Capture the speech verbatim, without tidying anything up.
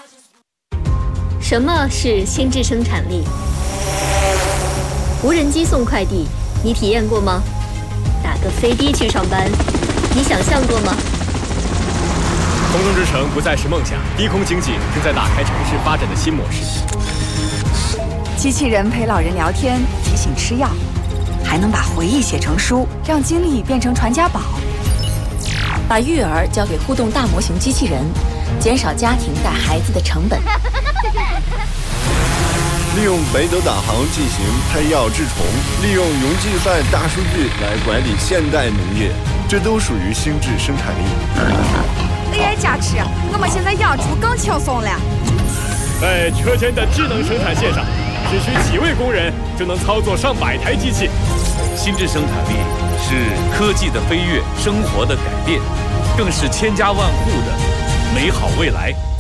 什么是心智生产力？无人机送快递，你体验过吗？打个飞的去上班，你想象过吗？ 空中之城不再是梦想，低空经济正在打开城市发展的新模式。 机器人陪老人聊天，提醒吃药，还能把回忆写成书，让经历变成传家宝。 把育儿交给互动大模型机器人，减少家庭带孩子的成本。 利用北斗导航进行配药治虫，利用云计算大数据来管理现代农业，这都属于心智生产力。 A I 加持，我们现在养猪更轻松了。 在车间的智能生产线上，只需几位工人就能操作上百台机器。 心智生产力是科技的飞跃，生活的改变，更是千家万户的美好未来。